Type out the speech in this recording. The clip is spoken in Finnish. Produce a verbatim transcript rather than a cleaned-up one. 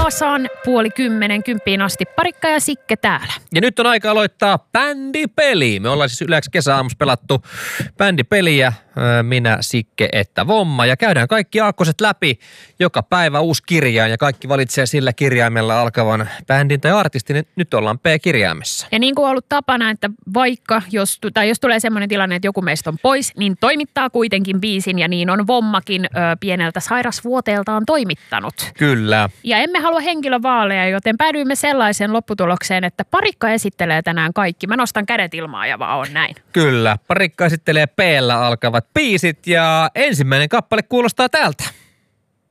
tasan puoli kymmenen, kymppiin asti. Parikka ja Sikke täällä. Ja nyt on aika aloittaa bändipeli. Me ollaan siis yleensä kesäaamussa pelattu bändipeliä, minä, Sikke että Vomma. Ja käydään kaikki aakkoset läpi, joka päivä uusi kirjain ja kaikki valitsee sillä kirjaimella alkavan bändin tai artistin. Nyt ollaan P-kirjaimessa. Ja niin kuin on ollut tapana, että vaikka jos, tai jos tulee semmoinen tilanne, että joku meistä on pois, niin toimittaa kuitenkin biisin ja niin on Vommakin ö, pieneltä sairasvuoteeltaan toimittanut. Kyllä. Ja emme halua henkilövaaleja, joten päädyimme sellaiseen lopputulokseen, että Parikka esittelee tänään kaikki. Mä nostan kädet ilmaan ja vaan on näin. Kyllä. Parikka esittelee P-llä alkavat biisit ja ensimmäinen kappale kuulostaa tältä.